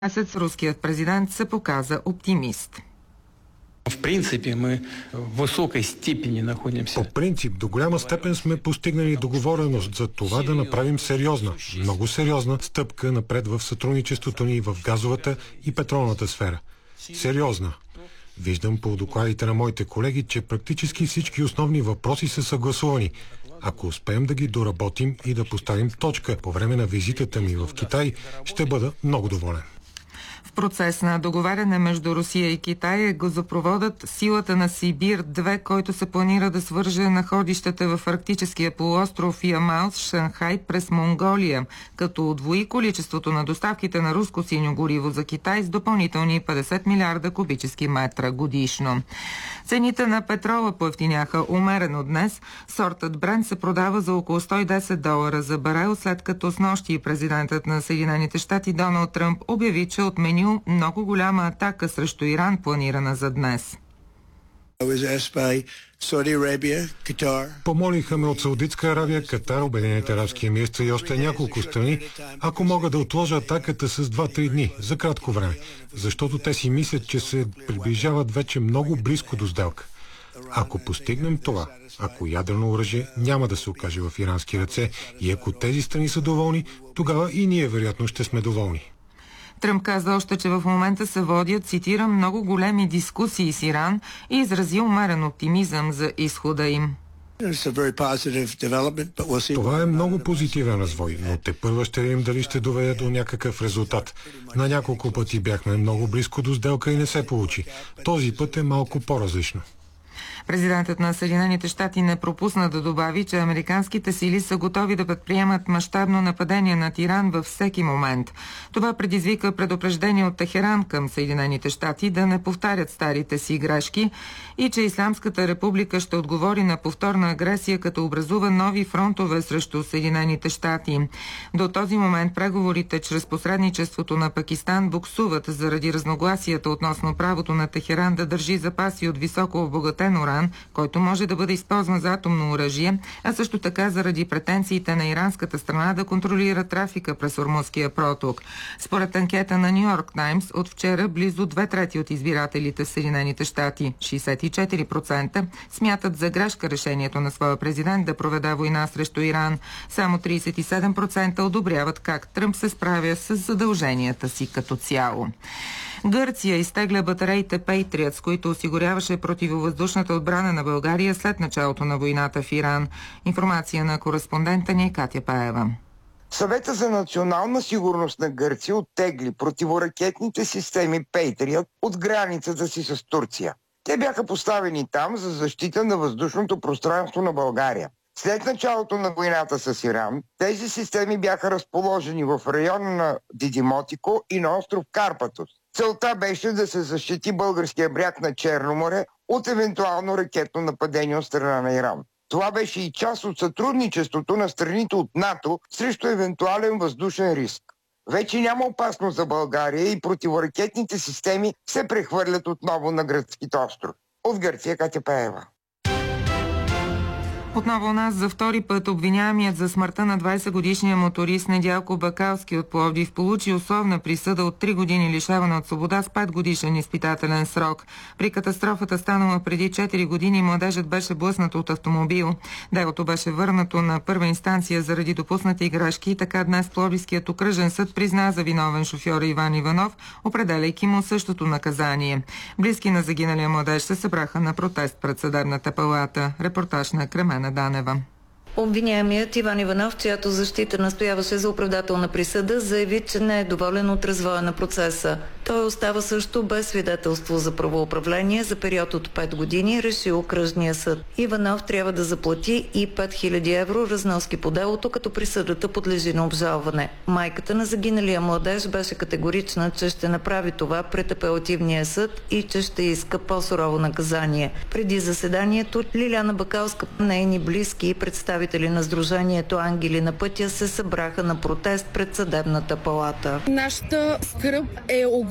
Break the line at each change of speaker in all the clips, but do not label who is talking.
Месец руският президент се показа оптимист.
В принципе, мы в высокой степени находимся.
По принцип, до голяма степен сме постигнали договореност за това да направим сериозна, много сериозна стъпка напред в сътрудничеството ни в газовата и петролната сфера. Сериозна. Виждам по докладите на моите колеги, че практически всички основни въпроси са съгласувани. Ако успеем да ги доработим и да поставим точка по време на визитата ми в Китай, ще бъда много доволен.
В процес на договаряне между Русия и Китай е газопроводът Силата на Сибир-2, който се планира да свърже находищата в арктическия полуостров Ямал с Шанхай през Монголия, като удвои количеството на доставките на руско синьо гориво за Китай с допълнителни 50 милиарда кубически метра годишно. Цените на петрола поевтиняха умерено днес. Сортът Брент се продава за около $110 за барел, след като снощи президентът на Съединените щати Доналд Тръмп обяви, че отменил много голяма атака срещу Иран, планирана за днес.
Помолиха ме от Саудитска Аравия, Катар, Обединените арабски емирства и още няколко страни, ако мога да отложа атаката с 2-3 дни, за кратко време, защото те си мислят, че се приближават вече много близко до сделка. Ако постигнем това, ако ядрено оръжие няма да се окаже в ирански ръце и ако тези страни са доволни, тогава и ние вероятно ще сме доволни.
Тръмп каза още, че в момента се водят, цитирам, много големи дискусии с Иран и изрази умерен оптимизъм за изхода им.
Това е много позитивен развой, но тепърва ще видим дали ще доведе до някакъв резултат. На няколко пъти бяхме много близко до сделка и не се получи. Този път е малко по-различно.
Президентът на Съединените щати не пропусна да добави, че американските сили са готови да предприемат мащабно нападение над Иран във всеки момент. Това предизвика предупреждение от Техеран към Съединените щати да не повтарят старите си грешки и че Ислямската република ще отговори на повторна агресия, като образува нови фронтове срещу Съединените щати. До този момент преговорите чрез посредничеството на Пакистан буксуват заради разногласията относно правото на Техеран да държи запаси от високо обогатен уран, който може да бъде използван за атомно оръжие, а също така заради претенциите на иранската страна да контролира трафика през Ормузския проток. Според анкета на Ню Йорк Таймс, от вчера близо 2/3 от избирателите в Съединените щати, 64%, смятат за грешка решението на своя президент да проведе война срещу Иран. Само 37% одобряват как Тръмп се справя с задълженията си като цяло. Гърция изтегля батереите Patriot, с които осигуряваше противовъздушната отбрана на България след началото на войната в Иран. Информация на кореспондента ни Катя Паева.
Съвета за национална сигурност на Гърция оттегли противоракетните системи Patriot от границата си с Турция. Те бяха поставени там за защита на въздушното пространство на България. След началото на войната с Иран, тези системи бяха разположени в района на Дидимотико и на остров Карпатос. Целта беше да се защити българския бряг на Черно море от евентуално ракетно нападение от страна на Иран. Това беше и част от сътрудничеството на страните от НАТО срещу евентуален въздушен риск. Вече няма опасност за България и противоракетните системи се прехвърлят отново на гръцките острови. От Гърция Катя Паева.
Отново у нас за втори път обвиняемият за смъртта на 20-годишния моторист Недялко Бакалски от Пловдив получи условна присъда от 3 години лишаване от свобода с 5-годишен изпитателен срок. При катастрофата, станала преди 4 години, младежът беше блъснат от автомобил. Делото беше върнато на първа инстанция заради допуснати грешки и така днес Пловдивският окръжен съд призна за виновен шофьора Иван Иванов, определяйки му същото наказание. Близки на загиналия младеж се събраха на протест пред съдебната палата. Репортаж на Кремена Данева.
Обвиняемият Иван Иванов, чиято защита настояваше за оправдателна присъда, заяви, че не е доволен от развоя на процеса. Той остава също без свидетелство за правоуправление за период от 5 години, реши окръжния съд. Иванов трябва да заплати и 5000 евро разноски по делото, като присъдата подлежи на обжалване. Майката на загиналия младеж беше категорична, че ще направи това пред апелативния съд и че ще иска по-сурово наказание. Преди заседанието Лиляна Бакалска, нейни близки и представители на Сдружението Ангели на пътя се събраха на протест пред съдебната палата.
Нашата скръб е огромна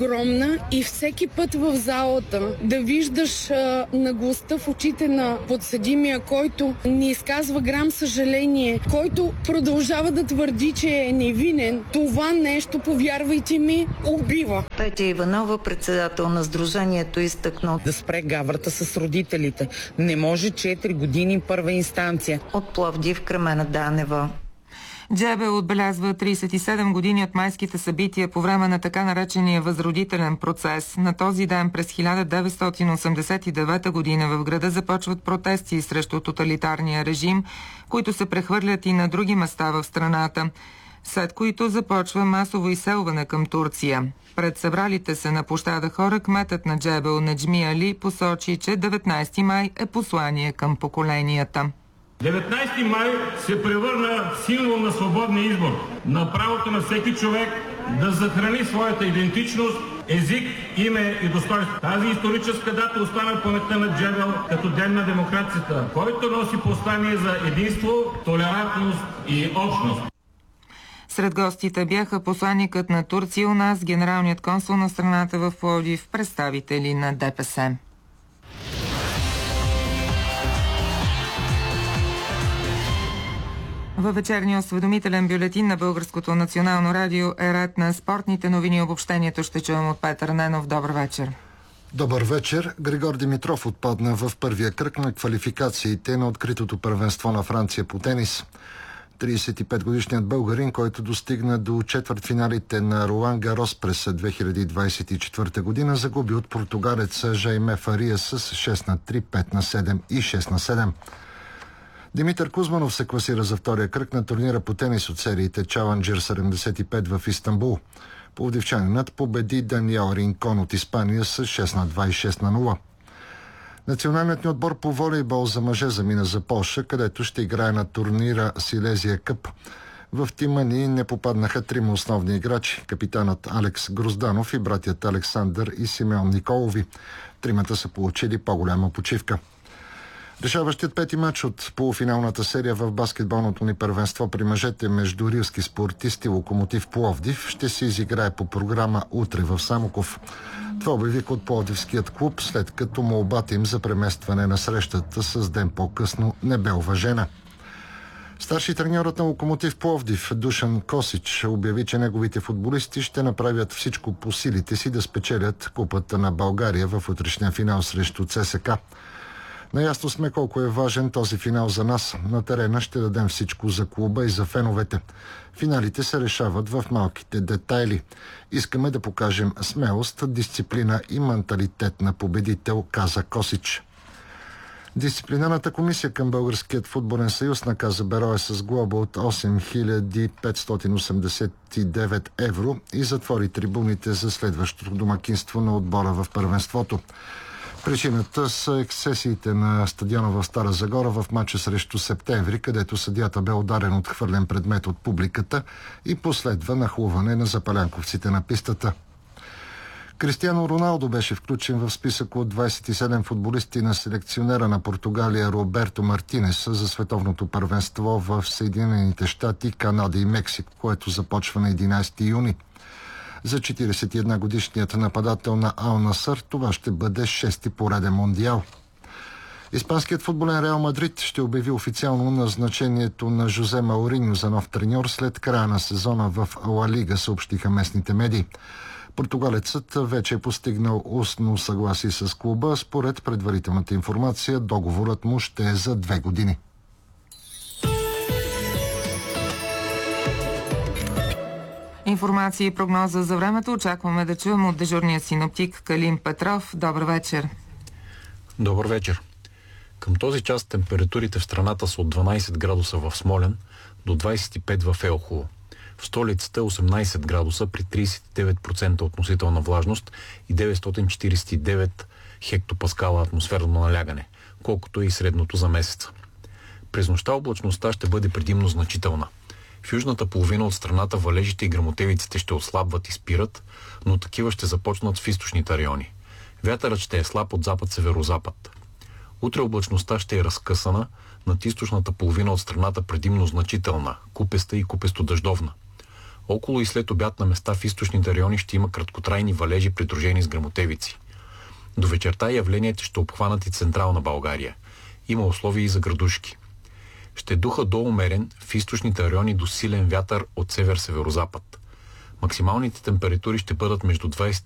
огромна и всеки път в залата да виждаш наглостта в очите на подсъдимия, който не изказва грам съжаление, който продължава да твърди, че е невинен, това нещо, повярвайте ми, убива.
Петя Иванова, председател на Сдружението, изтъкна:
да спре гаврата с родителите. Не може 4 години първа инстанция.
От Пловдив, Кремена Данева.
Джебел отбелязва 37 години от майските събития по време на така наречения възродителен процес. На този ден през 1989 година в града започват протести срещу тоталитарния режим, които се прехвърлят и на други места в страната, след които започва масово изселване към Турция. Пред събралите се на площада хора кметът на Джебел Неджми Али посочи, че 19 май е послание към поколенията.
19 май се превърна в символ на свободния избор, на правото на всеки човек да съхрани своята идентичност, език, име и достойнство. Тази историческа дата остана в паметта на Джебел като ден на демокрацията, който носи послание за единство, толерантност и общност.
Сред гостите бяха посланикът на Турция у нас, генералният консул на страната в Пловдив, представители на ДПС. Във вечерния осведомителен бюлетин на Българското национално радио е ред на спортните новини. Обобщението ще чуем от Петър Ненов. Добър вечер.
Добър вечер. Григор Димитров отпадна в първия кръг на квалификациите на откритото първенство на Франция по тенис. 35-годишният българин, който достигна до четвъртфиналите на Ролан Гарос през 2024 година, загуби от португалеца Жайме Фария с 6-3, 5-7 и 6-7. Димитър Кузманов се класира за втория кръг на турнира по тенис от сериите Challenger 75 в Истанбул. Пловдивчанинът победи Даниел Ринкон от Испания с 6-2 и 6-0. Националният ни отбор по волейбол за мъже замина за Полша, където ще играе на турнира Силезия Къп. В тима ни не попаднаха трима основни играчи – капитанът Алекс Грозданов и братят Александър и Симеон Николови. Тримата са получили по-голяма почивка. Решаващият пети матч от полуфиналната серия в баскетболното ни първенство при мъжете между рилски спортисти Локомотив Пловдив ще се изиграе по програма утре в Самоков. Това обявиха от Пловдивският клуб, след като молбата им за преместване на срещата с ден по-късно не бе уважена. Старши треньорът на Локомотив Пловдив Душан Косич обяви, че неговите футболисти ще направят всичко по силите си да спечелят Купата на България в утрешния финал срещу ЦСКА. Наясно сме колко е важен този финал за нас. На терена ще дадем всичко за клуба и за феновете. Финалите се решават в малките детайли. Искаме да покажем смелост, дисциплина и менталитет на победител, каза Косич. Дисциплинарната комисия към Българският футболен съюз наказа Берое с глоба от 8589 евро и затвори трибуните за следващото домакинство на отбора в първенството. Причината са ексцесиите на стадиона в Стара Загора в матча срещу Септември, където съдията бе ударен от хвърлен предмет от публиката и последва нахлуване на запалянковците на пистата. Кристиано Роналдо беше включен в списък от 27 футболисти на селекционера на Португалия Роберто Мартинес за световното първенство в Съединените щати, Канада и Мексико, което започва на 11 юни. За 41-годишният нападател на Ал Насър това ще бъде 6-ти пореден мондиал. Испанският футболен Реал Мадрид ще обяви официално назначението на Жозе Мауриньо за нов треньор след края на сезона в Ла Лига, съобщиха местните медии. Португалецът вече е постигнал устно съгласие с клуба. Според предварителната информация, договорът му ще е за 2 години.
Информация и прогноза за времето очакваме да чуем от дежурния синоптик Калин Петров. Добър вечер.
Добър вечер. Към този час температурите в страната са от 12 градуса в Смолян до 25 в Елхово. В столицата 18 градуса при 39% относителна влажност и 949 хектопаскала атмосферно налягане, колкото и средното за месеца. През нощта облачността ще бъде предимно значителна. В южната половина от страната валежите и гръмотевиците ще отслабват и спират, но такива ще започнат в източните райони. Вятърът ще е слаб от запад-северозапад. Утре облачността ще е разкъсана, над източната половина от страната предимно значителна, купеста и купесто-дъждовна. Около и след обяд на места в източните райони ще има краткотрайни валежи, придружени с гръмотевици. До вечерта явленията ще обхванат и централна България. Има условия и за градушки. Ще духа до умерен в източните райони до силен вятър от север-северозапад. Максималните температури ще бъдат между 21